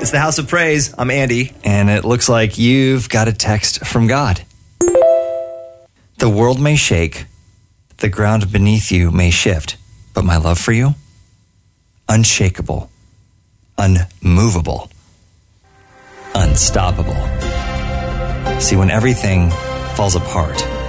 It's the House of Praise. I'm Andy. And it looks like you've got a text from God. The world may shake, the ground beneath you may shift, but my love for you, unshakable, unmovable, unstoppable. See, when everything falls apart,